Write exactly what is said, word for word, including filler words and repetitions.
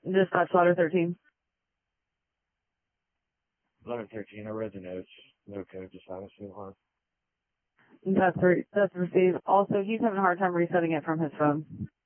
Dispatch ladder thirteen. Ladder thirteen, I read the notes. No code, just obviously hard. That's, re- that's received. Also, he's having a hard time resetting it from his phone.